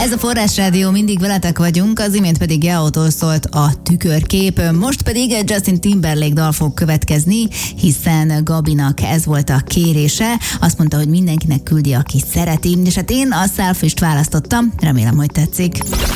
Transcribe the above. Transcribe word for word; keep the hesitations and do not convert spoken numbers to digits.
Ez a Forrás Rádió, mindig veletek vagyunk, az imént pedig Jao-tól szólt a tükörkép, most pedig egy Justin Timberlake dal fog következni, hiszen Gabinak ez volt a kérése, azt mondta, hogy mindenkinek küldi, aki szereti, és hát én a Selfish-t választottam, remélem, hogy tetszik.